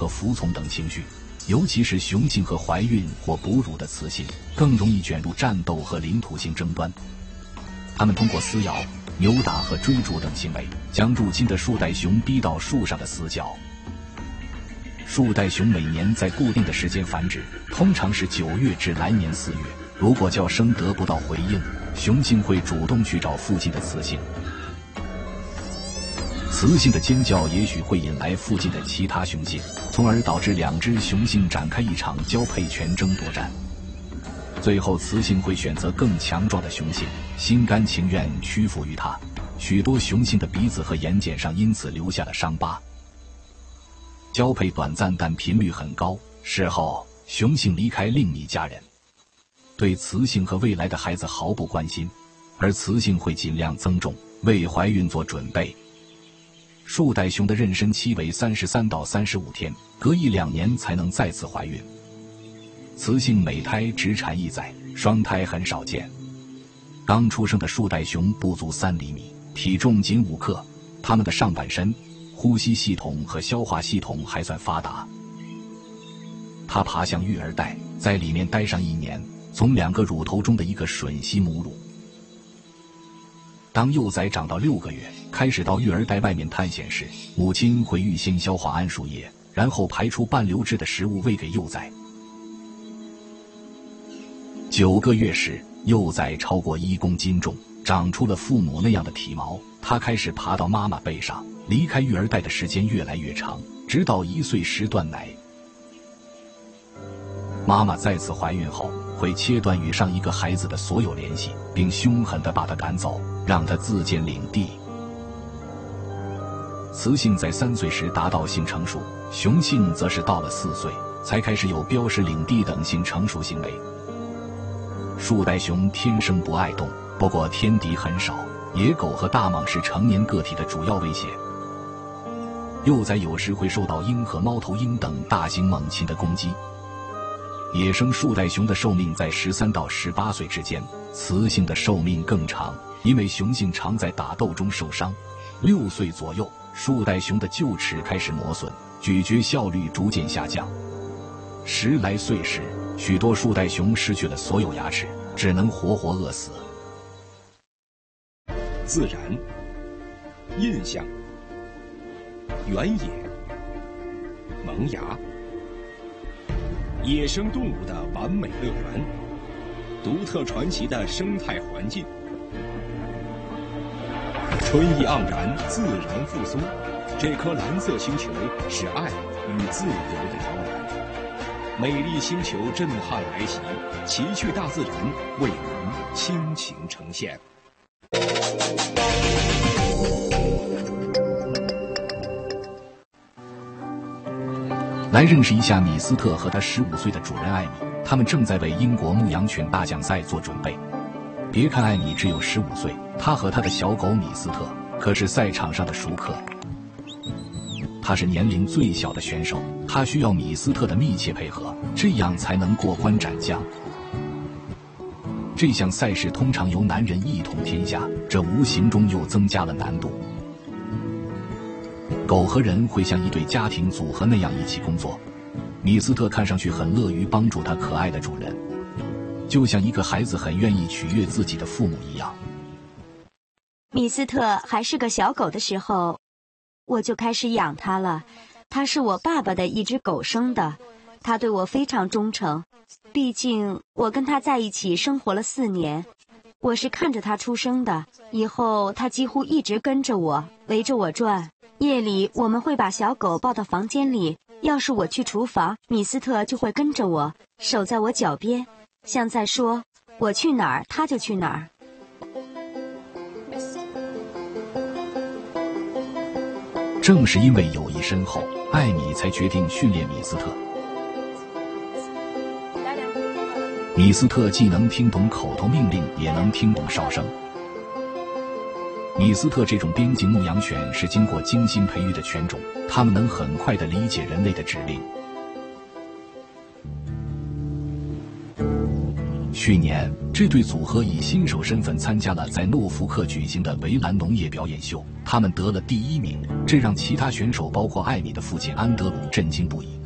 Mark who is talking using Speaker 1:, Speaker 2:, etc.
Speaker 1: 服从等情绪，尤其是雄性和怀孕或哺乳的雌性更容易卷入战斗和领土性争端。它们通过撕咬、扭打和追逐等行为，将入侵的树袋熊逼到树上的死角。树袋熊每年在固定的时间繁殖，通常是9月至来年4月。如果叫声得不到回应，雄性会主动去找附近的雌性。雌性的尖叫也许会引来附近的其他雄性，从而导致2只雄性展开一场交配权争夺战。最后雌性会选择更强壮的雄性，心甘情愿屈服于它。许多雄性的鼻子和眼睑上因此留下了伤疤。交配短暂但频率很高，事后雄性离开另一家人，对雌性和未来的孩子毫不关心，而雌性会尽量增重，为怀孕做准备。树袋熊的妊娠期为33到35天，隔1-2年才能再次怀孕。雌性每胎只产1崽，双胎很少见。刚出生的树袋熊不足3厘米，体重仅5克，它们的上半身、呼吸系统和消化系统还算发达。它爬向育儿袋，在里面待上1年，从2个乳头中的一个吮吸母乳。当幼崽长到6个月，开始到育儿袋外面探险时，母亲会预先消化桉树叶，然后排出半流质的食物喂给幼崽。9个月时，幼崽超过1公斤重，长出了父母那样的体毛，它开始爬到妈妈背上，离开育儿袋的时间越来越长，直到1岁时断奶。妈妈再次怀孕后，会切断与上一个孩子的所有联系，并凶狠地把他赶走，让他自建领地。雌性在3岁时达到性成熟，雄性则是到了4岁才开始有标识领地等性成熟行为。树袋熊天生不爱动，不过天敌很少，野狗和大蟒是成年个体的主要威胁。幼崽有时会受到鹰和猫头鹰等大型猛禽的攻击。野生树袋熊的寿命在13到18岁之间，雌性的寿命更长，因为雄性常在打斗中受伤。6岁左右，树袋熊的臼齿开始磨损，咀嚼效率逐渐下降。10来岁时，许多树袋熊失去了所有牙齿，只能活活饿死。
Speaker 2: 自然、印象、原野、萌芽，野生动物的完美乐园，独特传奇的生态环境，春意盎然，自然复苏。这颗蓝色星球是爱与自由的摇篮。美丽星球震撼来袭，奇趣大自然为您倾情呈现。
Speaker 1: 来认识一下米斯特和他15岁的主人艾米，他们正在为英国牧羊犬大奖赛做准备。别看艾米只有15岁，他和他的小狗米斯特可是赛场上的熟客。他是年龄最小的选手，他需要米斯特的密切配合，这样才能过关斩将。这项赛事通常由男人一统天下，这无形中又增加了难度。狗和人会像一对家庭组合那样一起工作，米斯特看上去很乐于帮助他可爱的主人，就像一个孩子很愿意取悦自己的父母一样。
Speaker 3: 米斯特还是个小狗的时候，我就开始养它了。它是我爸爸的一只狗生的，它对我非常忠诚。毕竟我跟它在一起生活了4年，我是看着它出生的。以后它几乎一直跟着我，围着我转。夜里我们会把小狗抱到房间里，要是我去厨房，米斯特就会跟着我，守在我脚边，像在说我去哪儿它就去哪儿。
Speaker 1: 正是因为友谊深厚，艾米才决定训练米斯特。米斯特既能听懂口头命令，也能听懂哨声。米斯特这种边境牧羊犬是经过精心培育的犬种，它们能很快地理解人类的指令。去年，这对组合以新手身份参加了在诺福克举行的围栏农业表演秀，他们得了第1名，这让其他选手包括艾米的父亲安德鲁震惊不已。